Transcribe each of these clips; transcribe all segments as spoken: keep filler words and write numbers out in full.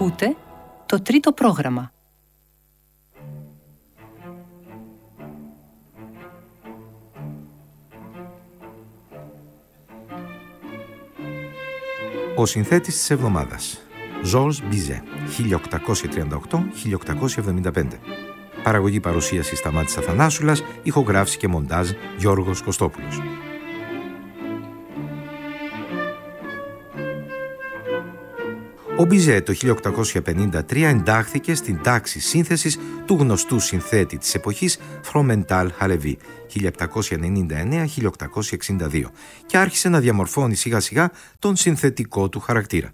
Ακούτε το τρίτο πρόγραμμα. Ο συνθέτης της εβδομάδας, Georges Bizet, χίλια οκτακόσια τριάντα οκτώ με χίλια οκτακόσια εβδομήντα πέντε. Παραγωγή παρουσίαση Σταμάτης Αθανάσουλας, ηχογράφηση και μοντάζ Γιώργος Κωστόπουλος. Ο Bizet το χίλια οκτακόσια πενήντα τρία εντάχθηκε στην τάξη σύνθεσης του γνωστού συνθέτη της εποχής Φρομεντάλ Χαλεβί χίλια επτακόσια ενενήντα εννέα με χίλια οκτακόσια εξήντα δύο και άρχισε να διαμορφώνει σιγά σιγά τον συνθετικό του χαρακτήρα.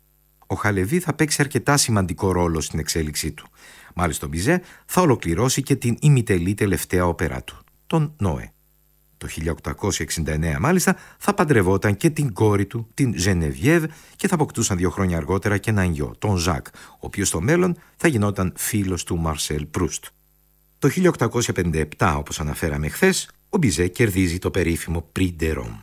Ο Χαλεβί θα παίξει αρκετά σημαντικό ρόλο στην εξέλιξή του. Μάλιστα ο Bizet θα ολοκληρώσει και την ημιτελή τελευταία όπερα του, τον Νόε. Το χίλια οκτακόσια εξήντα εννέα μάλιστα θα παντρευόταν και την κόρη του, την Ζενεβιέβ, και θα αποκτούσαν δύο χρόνια αργότερα και έναν γιο, τον Ζακ, ο οποίος στο μέλλον θα γινόταν φίλος του Μαρσέλ Προύστ. Το χίλια οκτακόσια πενήντα επτά, όπως αναφέραμε χθες, ο Bizet κερδίζει το περίφημο Prix de Rome.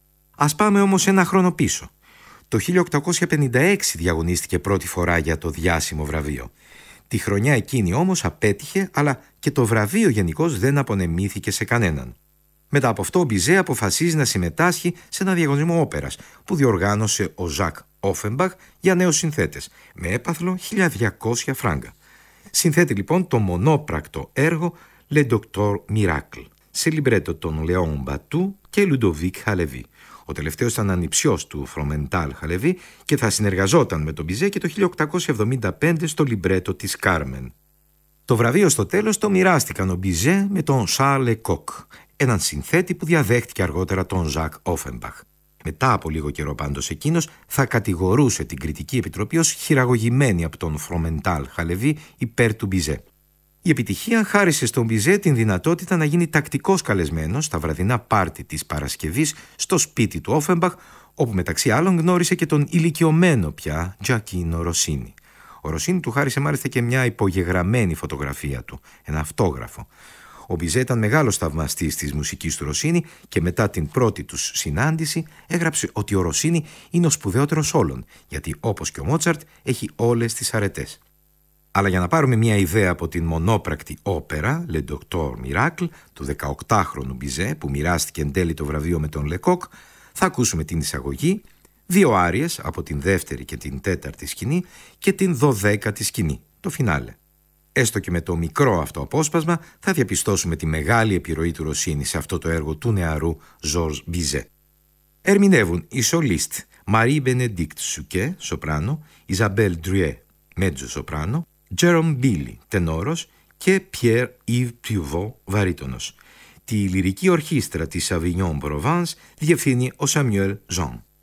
Ας πάμε όμως ένα χρόνο πίσω. Το χίλια οκτακόσια πενήντα έξι διαγωνίστηκε πρώτη φορά για το διάσημο βραβείο. Τη χρονιά εκείνη όμως απέτυχε, αλλά και το βραβείο γενικώς δεν απονεμήθηκε σε κανέναν. Μετά από αυτό ο Bizet αποφασίζει να συμμετάσχει σε ένα διαγωνισμό όπερας που διοργάνωσε ο Ζακ Όφενμπαχ για νέους συνθέτες, με έπαθλο χίλια διακόσια φράγκα. Συνθέτει λοιπόν το μονόπρακτο έργο Le Docteur Miracle, σε λιμπρέτο των Λέον Μπατού και Λουντοβίκ Χαλεβί. Ο τελευταίος ήταν ανιψιός του Φρομεντάλ Χαλεβί και θα συνεργαζόταν με τον Bizet και το χίλια οκτακόσια εβδομήντα πέντε στο λιμπρέτο της Κάρμεν. Το βραβείο στο τέλος το μοιράστηκαν ο Bizet με τον Charles Lecoq, έναν συνθέτη που διαδέχτηκε αργότερα τον Ζακ Όφενμπαχ. Μετά από λίγο καιρό πάντως εκείνος θα κατηγορούσε την κριτική επιτροπή ως χειραγωγημένη από τον Φρομεντάλ Χαλεβί υπέρ του Bizet. Η επιτυχία χάρισε στον Bizet την δυνατότητα να γίνει τακτικός καλεσμένος στα βραδινά πάρτι της Παρασκευής στο σπίτι του Όφενμπαχ, όπου μεταξύ άλλων γνώρισε και τον ηλικιωμένο πια Τζακίνο Ροσίνι. Ο Ροσίνι του χάρισε μάλιστα και μια υπογεγραμμένη φωτογραφία του, ένα αυτόγραφο. Ο Bizet ήταν μεγάλος θαυμαστής της μουσικής του Ροσίνι και μετά την πρώτη τους συνάντηση έγραψε ότι ο Ροσίνι είναι ο σπουδαιότερος όλων, γιατί όπως και ο Μότσαρτ έχει όλες τις αρετές. Αλλά για να πάρουμε μια ιδέα από την μονόπρακτη όπερα Le Docteur Miracle του δεκαοκτάχρονου Bizet, που μοιράστηκε εν τέλει το βραβείο με τον Lecoq, θα ακούσουμε την εισαγωγή, δύο άριες από την δεύτερη και την τέταρτη σκηνή και την δωδέκατη σκηνή, το φινάλε. Έστω και με το μικρό αυτό απόσπασμα θα διαπιστώσουμε τη μεγάλη επιρροή του Ροσίνι σε αυτό το έργο του νεαρού Georges Bizet. Ερμηνεύουν οι σολίστ Marie-Bénédicte Souquet, σοπράνο, Isabelle Drouet, μέτζο σοπράνο, Jérôme Billy, τενόρος και Pierre-Yves Pivot, βαρύτονος. Τη λυρική ορχήστρα της Avignon Provence διευθύνει ο Samuel Jean.